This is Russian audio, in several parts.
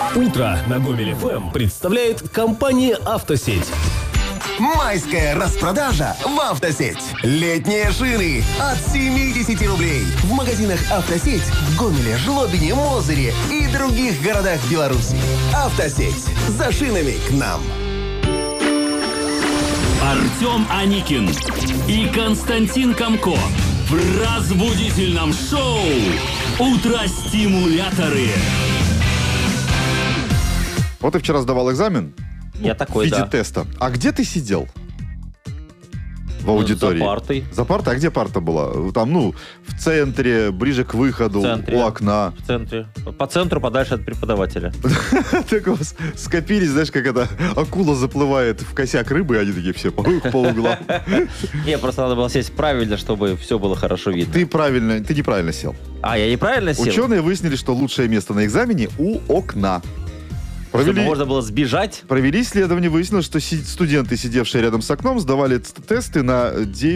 Утро на Гомель ФМ представляет компания «Автосеть». Майская распродажа в «Автосеть». Летние шины от 70 рублей. В магазинах «Автосеть» в Гомеле, Жлобине, Мозыре и других городах Беларуси. «Автосеть». За шинами к нам. Артем Аникин и Константин Комко в разбудительном шоу «Утро-стимуляторы». Вот ты вчера сдавал экзамен. Я такой, в виде да. теста. А где ты сидел? В аудитории. За партой. За партой? А где парта была? Там, в центре, ближе к выходу, у окна. В центре. По центру, подальше от преподавателя. Так у вас скопились, знаешь, как эта акула заплывает в косяк рыбы, и они такие все по углам. Не, просто надо было сесть правильно, чтобы все было хорошо видно. Ты неправильно сел. А, я неправильно сел? Ученые выяснили, что лучшее место на экзамене у окна. Чтобы можно было сбежать? Провели исследование, выяснилось, что студенты, сидевшие рядом с окном, сдавали тесты на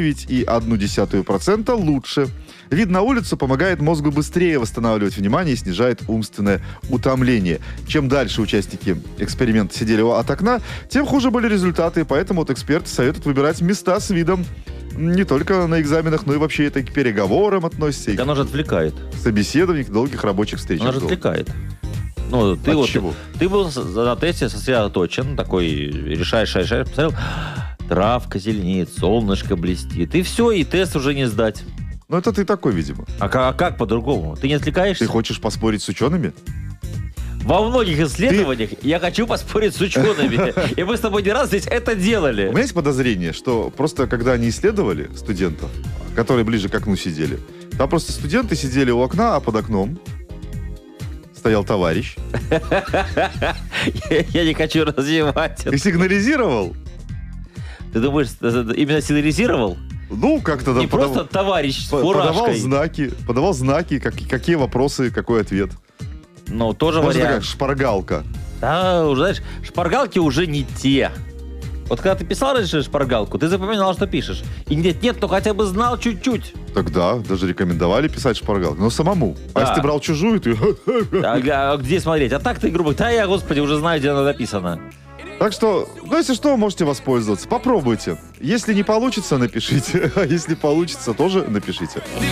9,1% лучше. Вид на улицу помогает мозгу быстрее восстанавливать внимание и снижает умственное утомление. Чем дальше участники эксперимента сидели от окна, тем хуже были результаты. Поэтому вот эксперты советуют выбирать места с видом не только на экзаменах, но и вообще это к переговорам относится. Так оно же отвлекает. Собеседований, долгих рабочих встреч. Оно же отвлекает. Ты был на тесте сосредоточен, такой решаешь, посмотрел, травка зеленеет, солнышко блестит, и все, и тест уже не сдать. Ну, это ты такой, видимо. А как по-другому? Ты не отвлекаешься? Ты хочешь поспорить с учеными? Во многих исследованиях я хочу поспорить с учеными. И мы с тобой не раз здесь это делали. У меня есть подозрение, что просто когда они исследовали студентов, которые ближе к окну сидели, там просто студенты сидели у окна, а под окном стоял товарищ. Я не хочу развивать это. Ты сигнализировал? Ты думаешь, именно сигнализировал? Как-то... Не просто товарищ с фуражкой. Подавал знаки, какие вопросы, какой ответ. Тоже может, вариант. Как шпаргалка. Да, уже, знаешь, шпаргалки уже не те. Вот когда ты писал раньше шпаргалку, ты запоминал, что пишешь. И нет, то хотя бы знал чуть-чуть. Тогда даже рекомендовали писать шпаргалку. Но самому. Да. А если ты брал чужую, ты... А где смотреть? А так ты, грубо говоря, я, господи, уже знаю, где она написана. Так что, если что, можете воспользоваться. Попробуйте. Если не получится, напишите. А если получится, тоже напишите.